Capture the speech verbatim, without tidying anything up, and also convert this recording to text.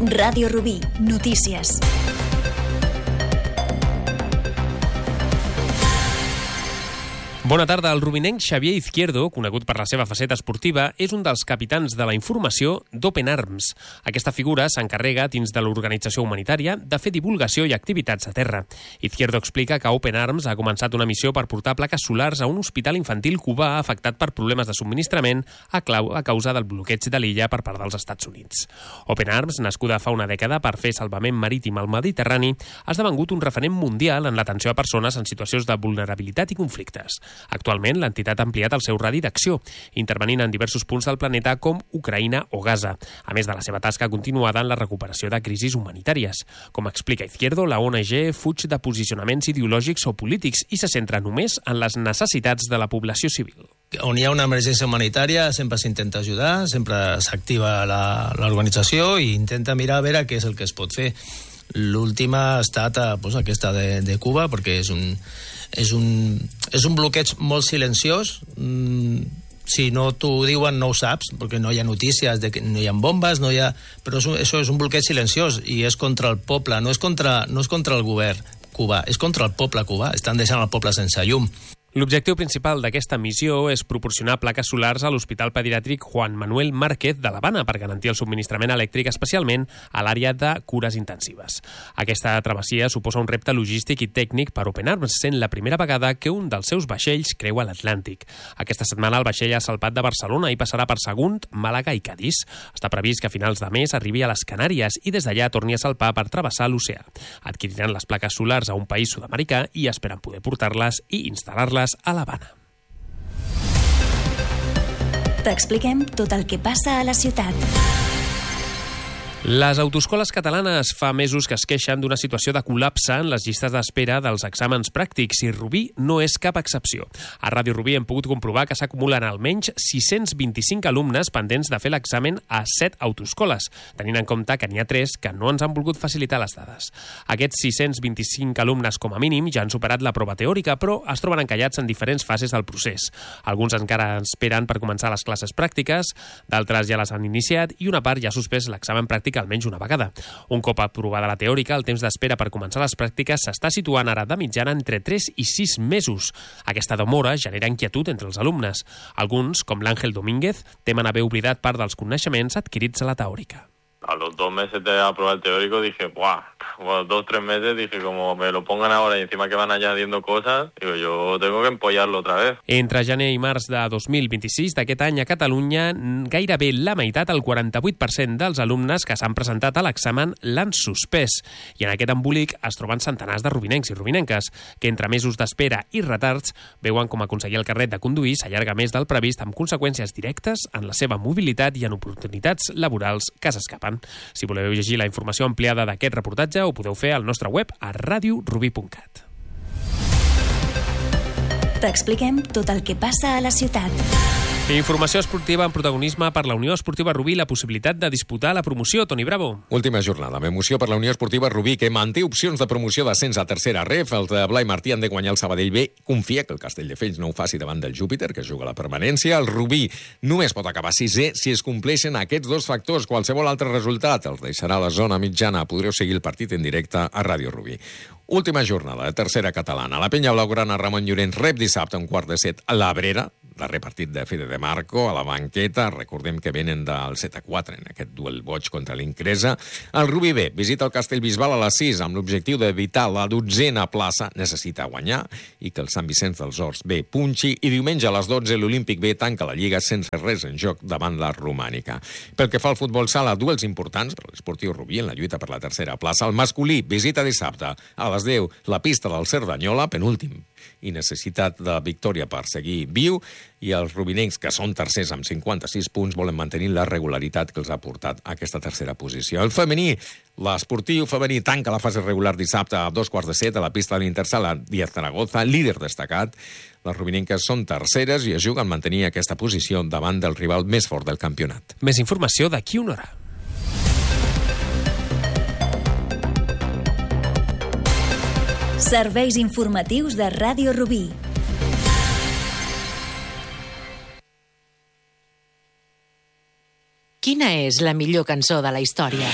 Ràdio Rubí, notícies. Bona tarda. El rubinenc Xavier Izquierdo, conegut per la seva faceta esportiva, és un dels capitans de la informació d'Open Arms. Aquesta figura s'encarrega, dins de l'organització humanitària, de fer divulgació i activitats a terra. Izquierdo explica que Open Arms ha començat una missió per portar plaques solars a un hospital infantil cubà afectat per problemes de subministrament a, clau, a causa del bloqueig de l'illa per part dels Estats Units. Open Arms, nascuda fa una dècada per fer salvament marítim al Mediterrani, ha esdevingut un referent mundial en l'atenció a persones en situacions de vulnerabilitat i conflictes. Actualment, l'entitat ha ampliat el seu radi d'acció, intervenint en diversos punts del planeta com Ucraïna o Gaza, a més de la seva tasca continuada en la recuperació de crisis humanitàries. Com explica Izquierdo, la O N G fuig de posicionaments ideològics o polítics i se centra només en les necessitats de la població civil. On hi ha una emergència humanitària sempre s'intenta ajudar, sempre s'activa l'organització i intenta mirar a veure què és el que es pot fer. L'última ha estat pues, aquesta de, de Cuba, perquè és un, és un, és un bloqueig molt silenciós. Mm, si no t'ho diuen no ho saps, perquè no hi ha notícies, de que no hi ha bombes, no hi ha... però és un, això és un bloqueig silenciós i és contra el poble, no és contra, no és contra el govern cubà, és contra el poble cubà. Estan deixant el poble sense llum. L'objectiu principal d'aquesta missió és proporcionar plaques solars a l'Hospital Pediàtric Juan Manuel Márquez de l'Havana per garantir el subministrament elèctric, especialment a l'àrea de cures intensives. Aquesta travessia suposa un repte logístic i tècnic per Open Arms, sent la primera vegada que un dels seus vaixells creua l'Atlàntic. Aquesta setmana el vaixell ha salpat de Barcelona i passarà per Sagunt, Màlaga i Cadís. Està previst que a finals de mes arribi a les Canàries i des d'allà torni a salpar per travessar l'oceà. Adquiriran les plaques solars a un país sud-americà i esperen poder portar-les i instal·lar-les a l'Havana. T'expliquem tot el que passa a la ciutat. Les autoescoles catalanes fa mesos que es queixen d'una situació de col·lapse en les llistes d'espera dels exàmens pràctics i Rubí no és cap excepció. A Ràdio Rubí hem pogut comprovar que s'acumulen almenys sis-cents vint-i-cinc alumnes pendents de fer l'examen a set autoescoles, tenint en compte que n'hi ha tres que no ens han volgut facilitar les dades. Aquests sis-cents vint-i-cinc alumnes, com a mínim, ja han superat la prova teòrica, però es troben encallats en diferents fases del procés. Alguns encara esperen per començar les classes pràctiques, d'altres ja les han iniciat i una part ja ha suspès l'examen pràctic almenys una vegada. Un cop aprovada la teòrica, el temps d'espera per començar les pràctiques s'està situant ara de mitjana entre tres i sis mesos. Aquesta demora genera inquietud entre els alumnes. Alguns, com l'Àngel Domínguez, temen haver oblidat part dels coneixements adquirits a la teòrica. A los dos meses de aprobar el teórico dije, ¡buah! Bueno, dos, tres meses dije, como me lo pongan ahora y encima que van añadiendo cosas, digo, yo tengo que empollarlo otra vez. Entre gener i març de dos mil vint-i-sis d'aquest any a Catalunya, gairebé la meitat, el quaranta-vuit per cent dels alumnes que s'han presentat a l'examen l'han suspès. I en aquest embolic es troben centenars de rubinencs i rubinenques, que entre mesos d'espera i retards veuen com aconseguir el carnet de conduir s'allarga més del previst amb conseqüències directes en la seva mobilitat i en oportunitats laborals que s'escapen. Si voleu llegir la informació ampliada d'aquest reportatge, ho podeu fer al nostre web a radio rubí punt cat. T'expliquem tot el que passa a la ciutat. Informació esportiva amb protagonisme per la Unió Esportiva Rubí, la possibilitat de disputar la promoció. Toni Bravo. Última jornada amb emoció per la Unió Esportiva Rubí, que manté opcions de promoció d'ascens a tercera ref. Els de Blai Martí han de guanyar el Sabadell B. Confia que el Castelldefels no ho faci davant del Júpiter, que juga a la permanència. El Rubí només pot acabar sisè si es compleixen aquests dos factors. Qualsevol altre resultat els deixarà a la zona mitjana. Podreu seguir el partit en directe a Ràdio Rubí. Última jornada de tercera catalana. La penya blaugrana Ramon Llorenç rep dissabte a un quart de set a l'Abrera, darrer partit de Fede de Marco, a la banqueta. Recordem que venen del set a quatre en aquest duel boig contra l'Incresa. El Rubí B visita el Castellbisbal a les sis amb l'objectiu d'evitar la dotzena plaça. Necessita guanyar i que el Sant Vicenç dels Horts B punxi. I diumenge a les dotze l'Olímpic B tanca la Lliga sense res en joc davant la Romànica. Pel que fa al futbol sala, duels importants per l'Esportiu Rubí en la lluita per la tercera plaça. El masculí visita dissabte a les deu la pista del Cerdanyola, penúltim, i necessitat de victòria per seguir viu, i els rubinencs, que són tercers amb cinquanta-sis punts, volen mantenir la regularitat que els ha portat a aquesta tercera posició. El femení, l'esportiu femení, tanca la fase regular dissabte a dos quarts de set a la pista de l'Intersala Díaz Zaragoza, líder destacat. Les rubinenques són terceres i es juguen mantenir aquesta posició davant del rival més fort del campionat. Més informació d'aquí una hora. Serveis informatius de Ràdio Rubí. Quina és la millor cançó de la història?